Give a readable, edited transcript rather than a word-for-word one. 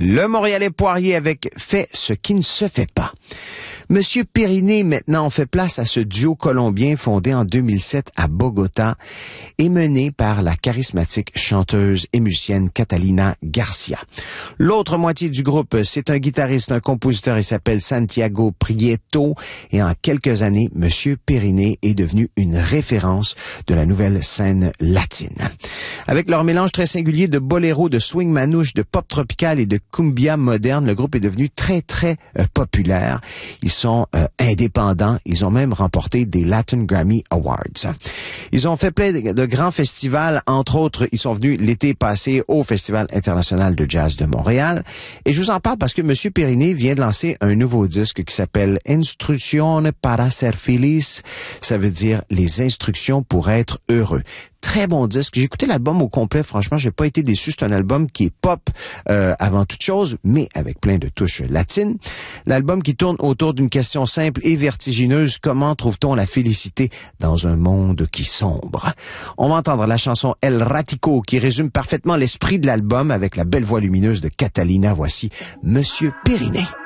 Le Montréalais Poirier avec « Fait ce qui ne se fait pas ». Monsieur Périnée, maintenant, fait place à ce duo colombien fondé en 2007 à Bogota et mené par la charismatique chanteuse et musicienne Catalina Garcia. L'autre moitié du groupe, c'est un guitariste, un compositeur, il s'appelle Santiago Prieto et en quelques années, Monsieur Périnée est devenu une référence de la nouvelle scène latine. Avec leur mélange très singulier de boléro, de swing manouche, de pop tropical et de cumbia moderne, le groupe est devenu très populaire. Ils sont indépendants. Ils ont même remporté des Latin Grammy Awards. Ils ont fait plein de grands festivals. Entre autres, ils sont venus l'été passé au Festival international de jazz de Montréal. Et je vous en parle parce que Monsieur Périnée vient de lancer un nouveau disque qui s'appelle Instrucciones para ser feliz. Ça veut dire les instructions pour être heureux. Très bon disque. J'ai écouté l'album au complet. Franchement, j'ai pas été déçu. C'est un album qui est pop avant toute chose, mais avec plein de touches latines. L'album qui tourne autour d'une question simple et vertigineuse. Comment trouve-t-on la félicité dans un monde qui sombre? On va entendre la chanson El Ratico qui résume parfaitement l'esprit de l'album avec la belle voix lumineuse de Catalina. Voici Monsieur Périnée.